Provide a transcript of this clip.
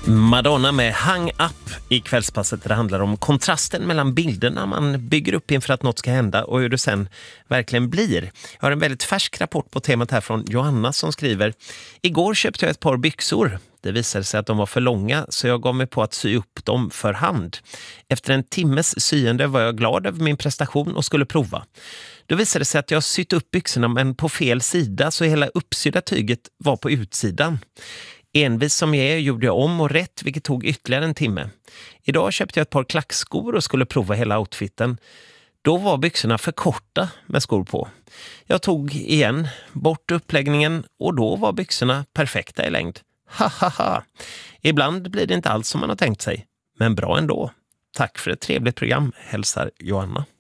Madonna med Hang Up i kvällspasset. Det handlar om kontrasten mellan bilderna man bygger upp inför att något ska hända och hur det sen verkligen blir. Jag har en väldigt färsk rapport på temat här från Johanna som skriver: Igår köpte jag ett par byxor. Det visade sig att de var för långa så jag gav mig på att sy upp dem för hand. Efter en timmes syende var jag glad över min prestation och skulle prova. Då visade det sig att jag sytt upp byxorna men på fel sida så hela uppsydda tyget var på utsidan. Envis som jag är gjorde jag om och rätt, vilket tog ytterligare en timme. Idag köpte jag ett par klackskor och skulle prova hela outfiten. Då var byxorna för korta med skor på. Jag tog igen bort uppläggningen och då var byxorna perfekta i längd. Hahaha. Ibland blir det inte alls som man har tänkt sig, men bra ändå. Tack för ett trevligt program, hälsar Johanna.